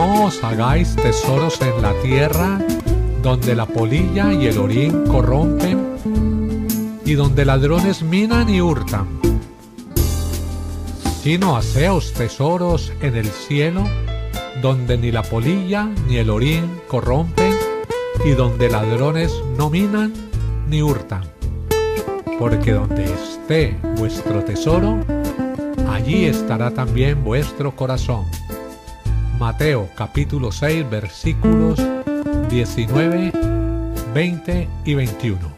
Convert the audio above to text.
no os hagáis tesoros en la tierra, donde la polilla y el orín corrompen, y donde ladrones minan y hurtan, sino haceos tesoros en el cielo, donde ni la polilla ni el orín corrompen, y donde ladrones no minan ni hurtan. Porque donde esté vuestro tesoro, allí estará también vuestro corazón. Mateo capítulo 6 versículos 19, 20 y 21.